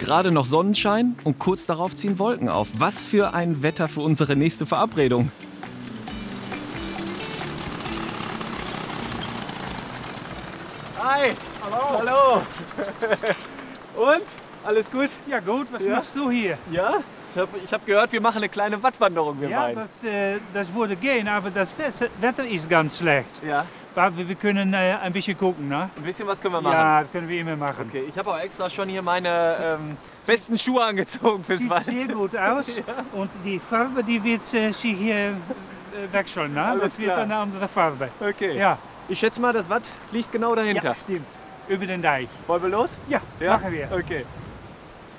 gerade noch Sonnenschein und kurz darauf ziehen Wolken auf. Was für ein Wetter für unsere nächste Verabredung. Hi! Hallo! Hallo! Und? Alles gut? Ja gut, was machst du hier? Ja? Ich hab gehört, wir machen eine kleine Wattwanderung, wir beiden. Das würde gehen, aber das Wetter ist ganz schlecht. Ja. Aber wir können ein bisschen gucken, ne? Ein bisschen was können wir machen. Ja, das können wir immer machen. Okay, ich habe auch extra schon hier meine besten Schuhe angezogen fürs Sieht Wald. sehr gut aus und die Farbe, die wird sich hier wechseln, ne? Alles Das wird klar. eine andere Farbe. Okay. Ja, Ich schätze mal, das Watt liegt genau dahinter. ja, stimmt. Über den Deich. Wollen wir los? Ja, machen wir. Okay.